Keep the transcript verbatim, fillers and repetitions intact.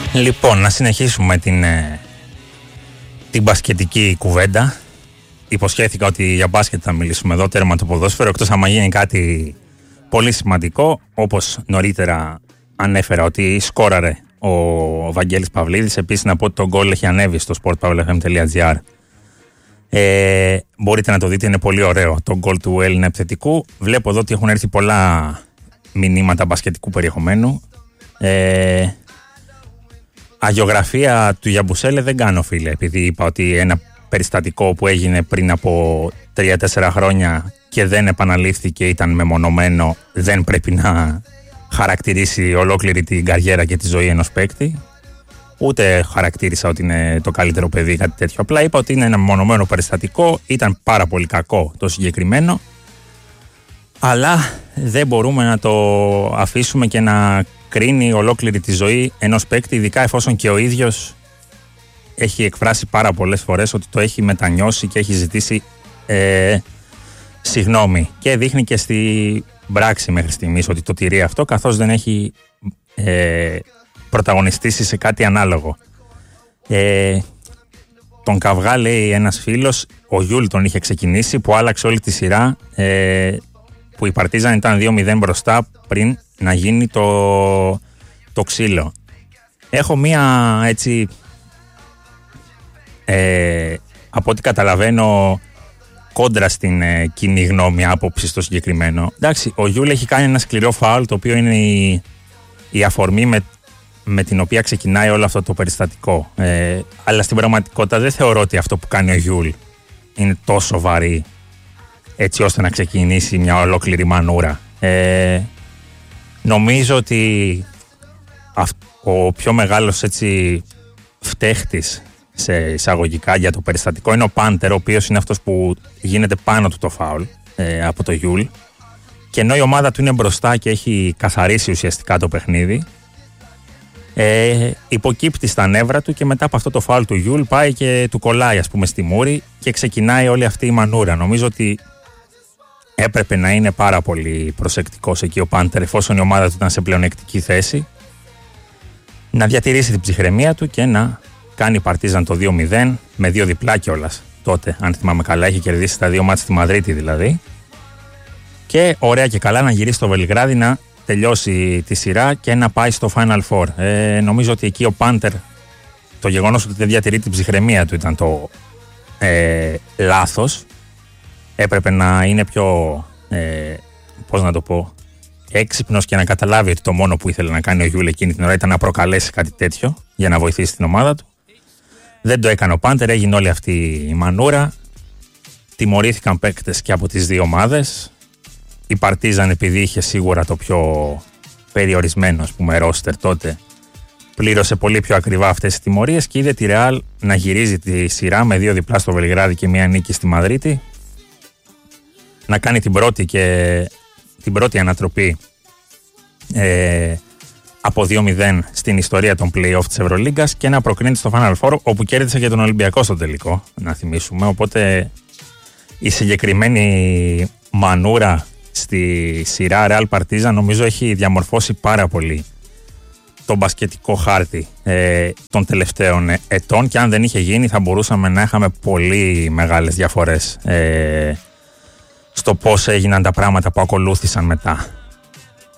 Λοιπόν, να συνεχίσουμε την, την μπασκετική κουβέντα. Υποσχέθηκα ότι για μπάσκετ θα μιλήσουμε εδώ, τέρμα το ποδόσφαιρο, εκτός άμα γίνει κάτι πολύ σημαντικό, όπως νωρίτερα ανέφερα ότι σκόραρε ο Βαγγέλης Παυλίδης. Επίσης να πω ότι το γκολ έχει ανέβει στο σπορτ παύλα εφ εμ τελεία τζι άρ. Ε, μπορείτε να το δείτε, είναι πολύ ωραίο το γκολ του Έλληνα επιθετικού. Βλέπω εδώ ότι έχουν έρθει πολλά μηνύματα μπασκετικού περιεχομένου. Ε, αγιογραφία του Γιαμπουσέλε δεν κάνω, φίλε, επειδή είπα ότι ένα περιστατικό που έγινε πριν από τρία τέσσερα χρόνια και δεν επαναλήφθηκε, ήταν μεμονωμένο, δεν πρέπει να χαρακτηρίσει ολόκληρη την καριέρα και τη ζωή ενός παίκτη. Ούτε χαρακτήρισα ότι είναι το καλύτερο παιδί ή κάτι τέτοιο. Απλά είπα ότι είναι ένα μεμονωμένο περιστατικό, ήταν πάρα πολύ κακό το συγκεκριμένο, αλλά δεν μπορούμε να το αφήσουμε και να κρίνει ολόκληρη τη ζωή ενός παίκτη, ειδικά εφόσον και ο ίδιος έχει εκφράσει πάρα πολλές φορές ότι το έχει μετανιώσει και έχει ζητήσει ε, συγγνώμη. Και δείχνει και στη πράξη μέχρι στιγμής ότι το τηρεί αυτό, καθώς δεν έχει ε, πρωταγωνιστήσει σε κάτι ανάλογο. Ε, τον καυγά, λέει ένας φίλος, ο Γιούλ τον είχε ξεκινήσει, που άλλαξε όλη τη σειρά, ε, που η Παρτίζαν ήταν δύο μηδέν μπροστά πριν να γίνει το, το ξύλο. Έχω μία έτσι, ε, από ό,τι καταλαβαίνω, κόντρα στην ε, κοινή γνώμη άποψη στο συγκεκριμένο. Εντάξει, ο Γιούλ έχει κάνει ένα σκληρό φάουλ, το οποίο είναι η, η αφορμή με, με την οποία ξεκινάει όλο αυτό το περιστατικό. Ε, αλλά στην πραγματικότητα δεν θεωρώ ότι αυτό που κάνει ο Γιούλ είναι τόσο βαρύ έτσι ώστε να ξεκινήσει μια ολόκληρη μανούρα. Ε, νομίζω ότι αυ, ο πιο μεγάλος έτσι φταίχτης σε εισαγωγικά για το περιστατικό είναι ο Πάντερ, ο οποίος είναι αυτός που γίνεται πάνω του το φάουλ ε, από το Γιούλ, και ενώ η ομάδα του είναι μπροστά και έχει καθαρίσει ουσιαστικά το παιχνίδι, ε, υποκύπτει στα νεύρα του και μετά από αυτό το φάουλ του Γιούλ πάει και του κολλάει, ας πούμε, στη μούρη και ξεκινάει όλη αυτή η μανούρα. Νομίζω ότι έπρεπε να είναι πάρα πολύ προσεκτικός εκεί ο Πάντερ, εφόσον η ομάδα του ήταν σε πλεονεκτική θέση, να διατηρήσει την ψυχραιμία του και να κάνει η Παρτίζαν το δύο μηδέν με δύο διπλά κιόλας. Τότε, αν θυμάμαι καλά, έχει κερδίσει τα δύο μάτς στη Μαδρίτη δηλαδή. Και ωραία και καλά να γυρίσει στο Βελιγράδι, να τελειώσει τη σειρά και να πάει στο Final Four. Ε, νομίζω ότι εκεί ο Πάντερ, το γεγονός ότι δεν διατηρεί την ψυχραιμία του ήταν το ε, λάθος. Έπρεπε να είναι πιο, ε, πώς να το πω, έξυπνος και να καταλάβει ότι το μόνο που ήθελε να κάνει ο Γιούλ εκείνη την ώρα ήταν να προκαλέσει κάτι τέτοιο για να βοηθήσει την ομάδα του. Δεν το έκανε ο Πάντερ, έγινε όλη αυτή η μανούρα. Τιμωρήθηκαν παίκτες και από τις δύο ομάδες. Η Παρτίζαν, επειδή είχε σίγουρα το πιο περιορισμένο, ας πούμε, ρόστερ τότε, πλήρωσε πολύ πιο ακριβά αυτές τις τιμωρίες και είδε τη Ρεάλ να γυρίζει τη σειρά με δύο διπλά στο Βελιγράδι και μία νίκη στη Μαδρίτη, να κάνει την πρώτη και την πρώτη ανατροπή ε, από δύο μηδέν στην ιστορία των play-off της Ευρωλίγκας και να προκρίνεται στο Final Four, όπου κέρδισε και τον Ολυμπιακό στο τελικό, να θυμίσουμε. Οπότε η συγκεκριμένη μανούρα στη σειρά Real Partizan νομίζω έχει διαμορφώσει πάρα πολύ τον μπασκετικό χάρτη ε, των τελευταίων ετών, και αν δεν είχε γίνει θα μπορούσαμε να είχαμε πολύ μεγάλες διαφορές ε, στο πώς έγιναν τα πράγματα που ακολούθησαν μετά.